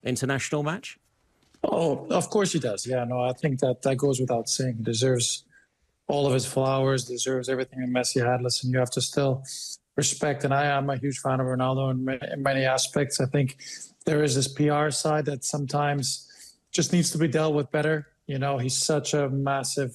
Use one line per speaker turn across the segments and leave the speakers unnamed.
international match?
Oh, of course he does. Yeah, no, I think that goes without saying. He deserves all of his flowers, deserves everything that Messi had. Listen, you have to still respect, and I am a huge fan of Ronaldo in many aspects. I think there is this PR side that sometimes just needs to be dealt with better. You know, he's such a massive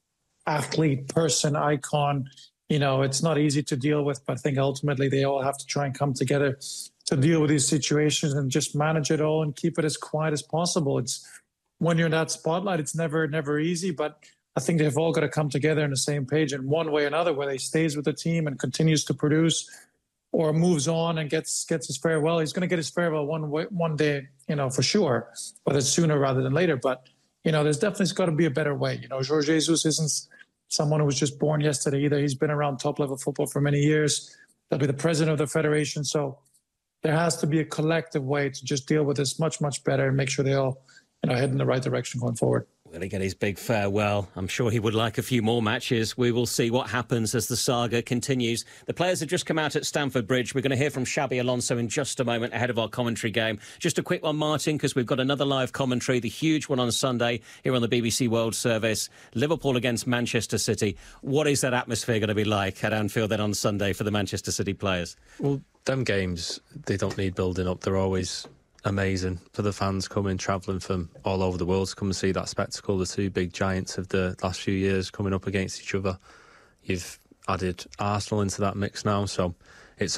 athlete, person, icon. You know, it's not easy to deal with, but I think ultimately they all have to try and come together to deal with these situations and just manage it all and keep it as quiet as possible. It's when you're in that spotlight, it's never easy, but I think they've all got to come together on the same page in one way or another, whether he stays with the team and continues to produce or moves on and gets his farewell. He's going to get his farewell one day, you know, for sure, whether it's sooner rather than later. But, you know, there's definitely got to be a better way. You know, Jorge Jesus isn't someone who was just born yesterday either. He's been around top-level football for many years. He'll be the president of the federation. So there has to be a collective way to just deal with this much, much better and make sure they all, you know, head in the right direction going forward.
Will he get his big farewell? I'm sure he would like a few more matches. We will see what happens as the saga continues. The players have just come out at Stamford Bridge. We're going to hear from Xabi Alonso in just a moment ahead of our commentary game. Just a quick one, Martin, because we've got another live commentary, the huge one on Sunday here on the BBC World Service. Liverpool against Manchester City. What is that atmosphere going to be like at Anfield then on Sunday for the Manchester City players?
Well, them games, they don't need building up. They're always amazing for the fans coming, travelling from all over the world to come and see that spectacle. The two big giants of the last few years coming up against each other. You've added Arsenal into that mix now, so it's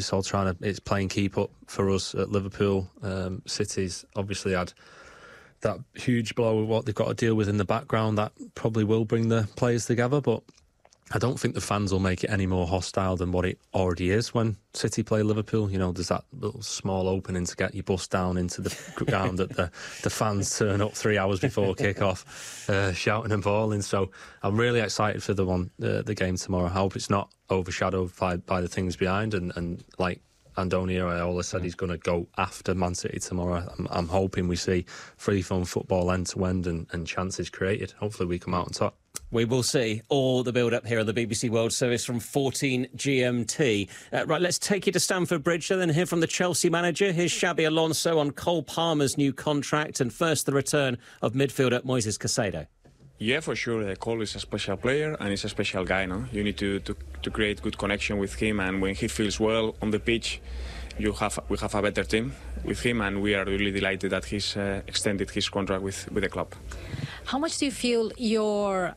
playing keep up for us at Liverpool. City's obviously had that huge blow of what they've got to deal with in the background. That probably will bring the players together, but I don't think the fans will make it any more hostile than what it already is when City play Liverpool. You know, there's that little small opening to get your bus down into the ground that the fans turn up 3 hours before kick-off, shouting and bawling. So I'm really excited for the game tomorrow. I hope it's not overshadowed by the things behind. And like Antonio Iraola said, he's going to go after Man City tomorrow. I'm hoping we see free-form football end-to-end and chances created. Hopefully we come out on top.
We will see all the build-up here on the BBC World Service from 14 GMT. Right, let's take you to Stamford Bridge and then hear from the Chelsea manager. Here's Xabi Alonso on Cole Palmer's new contract and first the return of midfielder Moises Caicedo.
Yeah, for sure. Cole is a special player and he's a special guy. No, you need to create good connection with him, and when he feels well on the pitch, we have a better team with him, and we are really delighted that he's extended his contract with the club.
How much do you feel your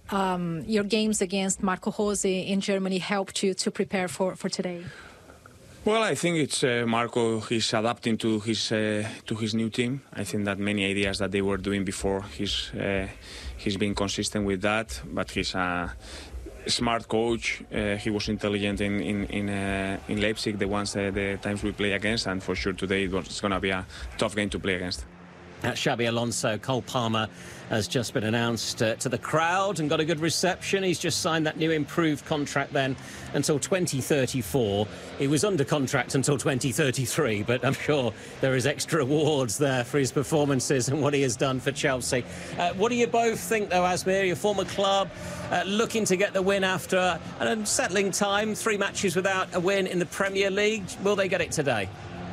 games against Marco Rose in Germany helped you to prepare for today?
Well, I think it's Marco. He's adapting to his new team. I think that many ideas that they were doing before, he's been consistent with that. But he's a smart coach. He was intelligent in Leipzig, the times we play against, and for sure today it's going to be a tough game to play against.
Xabi Alonso. Cole Palmer has just been announced to the crowd and got a good reception. He's just signed that new improved contract then until 2034. He was under contract until 2033, but I'm sure there is extra awards there for his performances and what he has done for Chelsea. What do you both think, though, Asmir, your former club, looking to get the win after an unsettling time, 3 matches without a win in the Premier League? Will they get it today?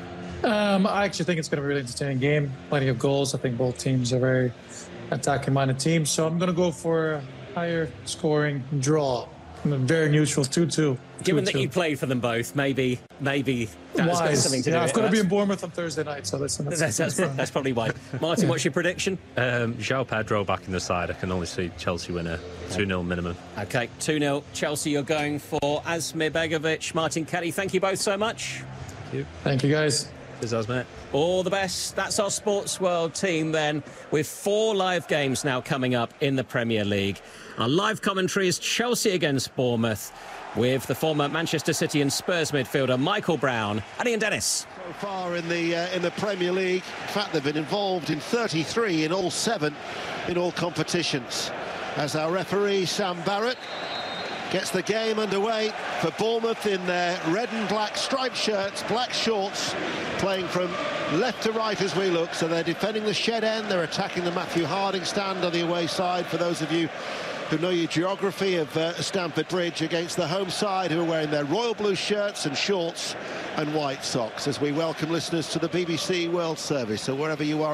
I actually think it's going to be a really entertaining game. Plenty of goals. I think both teams are very attacking-minded teams. So I'm going to go for a higher scoring draw. Very neutral, 2-2.
Given that you played for them both, maybe that's got something to do with it.
I've got to be in Bournemouth on Thursday night, so
that's probably why. Martin, what's your prediction?
João Pedro back in the side. I can only see Chelsea win a 2-0 minimum.
OK, 2-0 Chelsea you're going for. Asmir Begovic, Martin Kelly, thank you both so much.
Thank you.
Thank you, guys.
Cheers, mate.
All the best. That's our Sports World team then, with 4 live games now coming up in the Premier League. Our live commentary is Chelsea against Bournemouth, with the former Manchester City and Spurs midfielder Michael Brown and Ian Dennis.
So far in the Premier League, in fact they've been involved in 33 in all 7 in all competitions. As our referee Sam Barrett gets the game underway for Bournemouth in their red and black striped shirts, black shorts, playing from left to right as we look. So they're defending the shed end, they're attacking the Matthew Harding stand on the away side, for those of you who know your geography of Stamford Bridge, against the home side, who are wearing their royal blue shirts and shorts and White Sox as we welcome listeners to the BBC World Service. So wherever you are